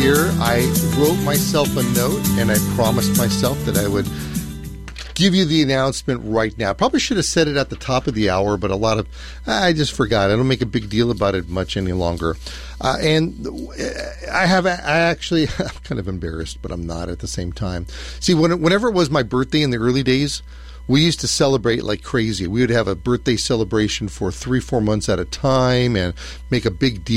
year, I wrote myself a note, and I promised myself that I would give you the announcement right now. Probably should have said it at the top of the hour, but I just forgot. I don't make a big deal about it much any longer. And I'm kind of embarrassed, but I'm not at the same time. See, whenever it was my birthday in the early days, we used to celebrate like crazy. We would have a birthday celebration for 3-4 months at a time and make a big deal